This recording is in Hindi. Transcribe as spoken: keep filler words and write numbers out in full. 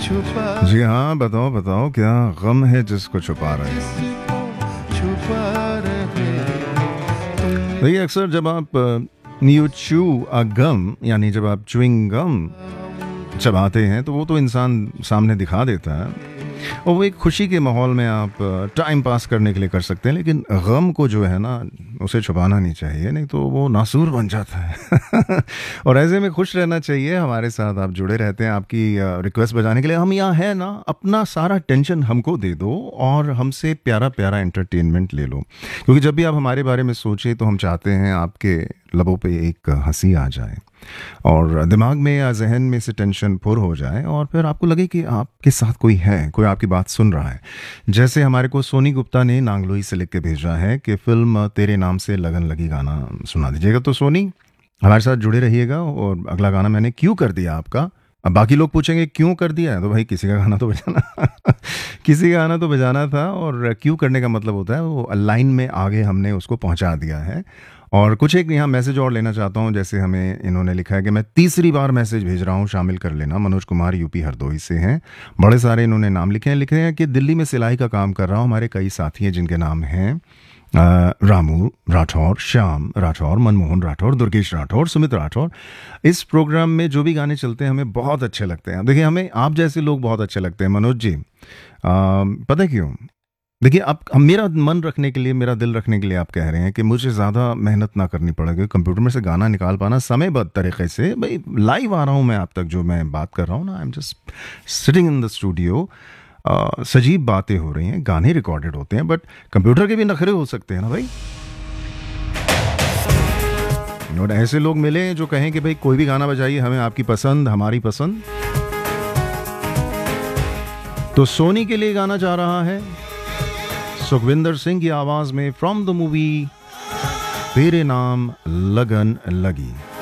जी हाँ, बताओ बताओ क्या गम है जिसको छुपा रहे हो। देखिए अक्सर जब आप यू चू अ गम, यानी जब आप च्युइंग गम चबाते हैं तो वो तो इंसान सामने दिखा देता है और वो एक खुशी के माहौल में आप टाइम पास करने के लिए कर सकते हैं, लेकिन गम को जो है ना उसे छुपाना नहीं चाहिए, नहीं तो वो नासूर बन जाता है। और ऐसे में खुश रहना चाहिए। हमारे साथ आप जुड़े रहते हैं, आपकी रिक्वेस्ट बजाने के लिए हम यहाँ हैं ना। अपना सारा टेंशन हमको दे दो और हमसे प्यारा प्यारा एंटरटेनमेंट ले लो, क्योंकि जब भी आप हमारे बारे में सोचें तो हम चाहते हैं आपके लबों पे एक हंसी आ जाए और दिमाग में या जहन में से टेंशन पुर हो जाए और फिर आपको लगे कि आपके साथ कोई है, कोई आपकी बात सुन रहा है। जैसे हमारे को सोनी गुप्ता ने नांगलोई से लिख के भेजा है कि फिल्म तेरे नाम से लगन लगी गाना सुना दीजिएगा। तो सोनी हमारे साथ जुड़े रहिएगा और अगला गाना मैंने क्यों कर दिया आपका। अब बाकी लोग पूछेंगे क्यों कर दिया है, तो भाई किसी का गाना तो बजाना किसी का गाना तो बजाना था। और क्यों करने का मतलब होता है वो लाइन में आगे हमने उसको पहुंचा दिया है। और कुछ एक यहाँ मैसेज और लेना चाहता हूँ। जैसे हमें इन्होंने लिखा है कि मैं तीसरी बार मैसेज भेज रहा हूँ, शामिल कर लेना। मनोज कुमार यूपी हरदोई से हैं। बड़े सारे इन्होंने नाम लिखे हैं। लिखे हैं कि दिल्ली में सिलाई का काम कर रहा हूँ। हमारे कई साथी हैं जिनके नाम हैं रामू राठौर, श्याम राठौर, मनमोहन राठौर, दुर्गेश राठौर, सुमित राठौर। इस प्रोग्राम में जो भी गाने चलते हैं हमें बहुत अच्छे लगते हैं। देखिए हमें आप जैसे लोग बहुत अच्छे लगते हैं मनोज जी। आ, पता क्यों? देखिए आप मेरा मन रखने के लिए, मेरा दिल रखने के लिए आप कह रहे हैं कि मुझे ज़्यादा मेहनत ना करनी पड़ेगी, कंप्यूटर में से गाना निकाल पाना समयबद्ध तरीके से। भाई लाइव आ रहा हूँ मैं आप तक, जो मैं बात कर रहा हूँ ना, I am just sitting in the studio. सजीव बातें हो रही हैं, गाने रिकॉर्डेड होते हैं, बट कंप्यूटर के भी नखरे हो सकते हैं ना भाई। और ऐसे लोग मिले जो कहें कि भाई कोई भी गाना बजाइए, हमें आपकी पसंद, हमारी पसंद। तो सोनी के लिए गाना जा रहा है सुखविंदर सिंह की आवाज में, फ्रॉम द मूवी तेरे नाम लगन लगी।